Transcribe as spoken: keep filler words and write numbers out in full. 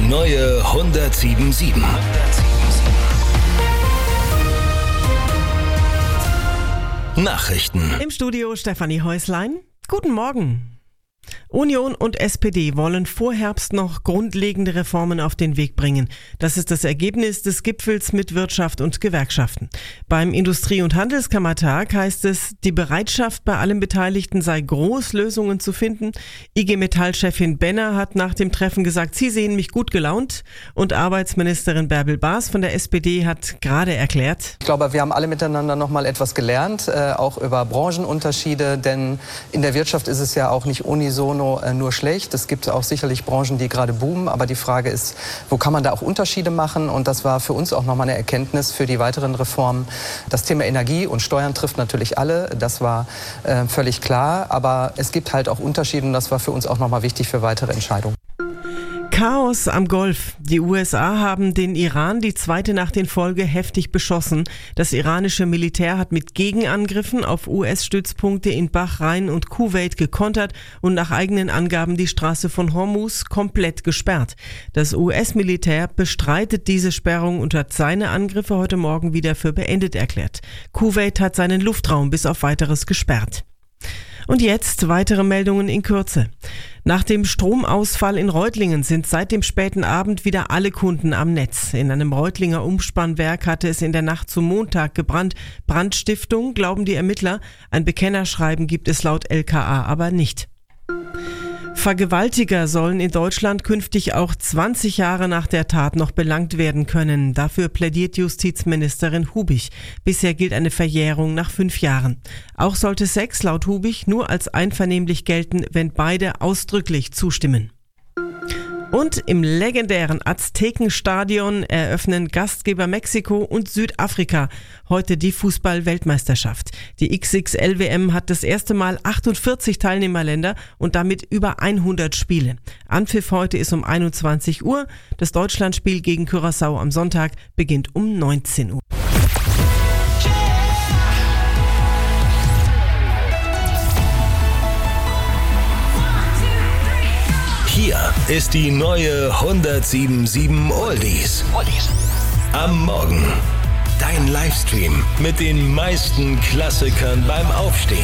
neue hundertsieben Komma sieben. Nachrichten. Im Studio Stefanie Häuslein. Guten Morgen. Union und S P D wollen vor Herbst noch grundlegende Reformen auf den Weg bringen. Das ist das Ergebnis des Gipfels mit Wirtschaft und Gewerkschaften. Beim Industrie- und Handelskammertag heißt es, die Bereitschaft bei allen Beteiligten sei groß, Lösungen zu finden. I G Metall-Chefin Benner hat nach dem Treffen gesagt, sie sehen mich gut gelaunt. Und Arbeitsministerin Bärbel Baas von der S P D hat gerade erklärt: Ich glaube, wir haben alle miteinander noch mal etwas gelernt, äh, auch über Branchenunterschiede, denn in der Wirtschaft ist es ja auch nicht unisono nur schlecht. Es gibt auch sicherlich Branchen, die gerade boomen, aber die Frage ist, wo kann man da auch Unterschiede machen? Und das war für uns auch nochmal eine Erkenntnis für die weiteren Reformen. Das Thema Energie und Steuern trifft natürlich alle, das war äh, völlig klar, aber es gibt halt auch Unterschiede und das war für uns auch nochmal wichtig für weitere Entscheidungen. Chaos am Golf. Die U S A haben den Iran die zweite Nacht in Folge heftig beschossen. Das iranische Militär hat mit Gegenangriffen auf U S-Stützpunkte in Bahrain und Kuwait gekontert und nach eigenen Angaben die Straße von Hormuz komplett gesperrt. Das U S-Militär bestreitet diese Sperrung und hat seine Angriffe heute Morgen wieder für beendet erklärt. Kuwait hat seinen Luftraum bis auf Weiteres gesperrt. Und jetzt weitere Meldungen in Kürze. Nach dem Stromausfall in Reutlingen sind seit dem späten Abend wieder alle Kunden am Netz. In einem Reutlinger Umspannwerk hatte es in der Nacht zum Montag gebrannt. Brandstiftung, glauben die Ermittler. Ein Bekennerschreiben gibt es laut L K A aber nicht. Vergewaltiger sollen in Deutschland künftig auch zwanzig Jahre nach der Tat noch belangt werden können. Dafür plädiert Justizministerin Hubich. Bisher gilt eine Verjährung nach fünf Jahren. Auch sollte Sex laut Hubich nur als einvernehmlich gelten, wenn beide ausdrücklich zustimmen. Und im legendären Aztekenstadion eröffnen Gastgeber Mexiko und Südafrika heute die Fußball-Weltmeisterschaft. Die X X L W M hat das erste Mal achtundvierzig Teilnehmerländer und damit über hundert Spiele. Anpfiff heute ist um einundzwanzig Uhr. Das Deutschlandspiel gegen Curaçao am Sonntag beginnt um neunzehn Uhr. Hier ist die neue hundertsieben Komma sieben Oldies. Am Morgen. Dein Livestream mit den meisten Klassikern beim Aufstehen.